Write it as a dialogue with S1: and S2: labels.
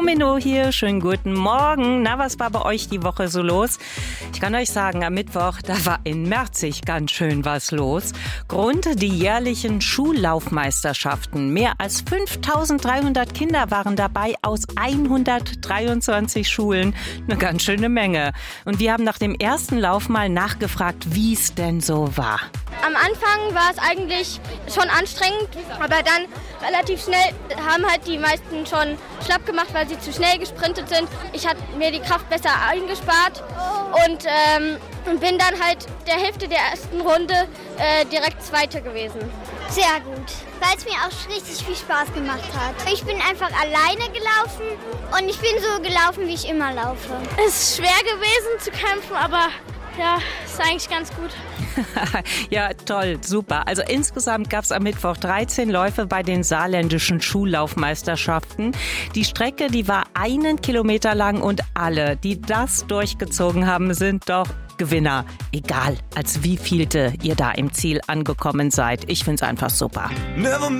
S1: Domino hier, schönen guten Morgen. Na, was war bei euch die Woche so los? Ich kann euch sagen, am Mittwoch, da war in Merzig ganz schön was los. Grund, die jährlichen Schullaufmeisterschaften. Mehr als 5.300 Kinder waren dabei aus 123 Schulen. Eine ganz schöne Menge. Und wir haben nach dem ersten Lauf mal nachgefragt, wie es denn so war.
S2: Am Anfang war es eigentlich schon anstrengend, aber dann relativ schnell haben halt die meisten schon schlapp gemacht, weil sie zu schnell gesprintet sind. Ich habe mir die Kraft besser eingespart und bin dann halt der Hälfte der ersten Runde direkt Zweite gewesen.
S3: Sehr gut, weil es mir auch richtig viel Spaß gemacht hat. Ich bin einfach alleine gelaufen und ich bin so gelaufen, wie ich immer laufe.
S2: Es ist schwer gewesen zu kämpfen, aber ja, ist eigentlich ganz gut.
S1: Ja, toll, super. Also insgesamt gab es am Mittwoch 13 Läufe bei den saarländischen Schullaufmeisterschaften. Die Strecke, die war 1 Kilometer lang und alle, die das durchgezogen haben, sind doch Gewinner. Egal, als wievielte ihr da im Ziel angekommen seid. Ich find's einfach super.